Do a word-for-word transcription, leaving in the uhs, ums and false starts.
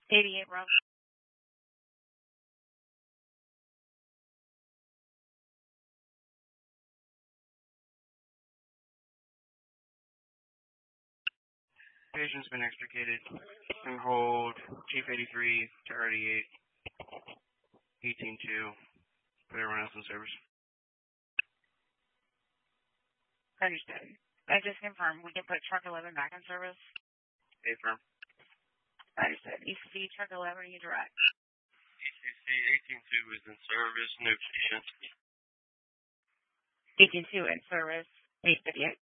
eighty-eight Rob. Patient's been extricated. And hold. Chief eighty-three, Tower eighty-eight, eighteen two. Put everyone else in service. Understood. I just confirmed we can put truck eleven back in service. Affirm. Understood. E C C truck eleven, you direct. E C C eighteen two is in service. No patients. eighteen two in service. eight fifty-eight.